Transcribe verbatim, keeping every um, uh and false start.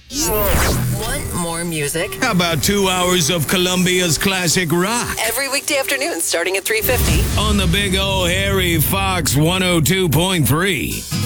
Want more music? How about two hours of Colombia's classic rock? Every weekday afternoon starting at three fifty. On the big O Harry Fox one oh two point three.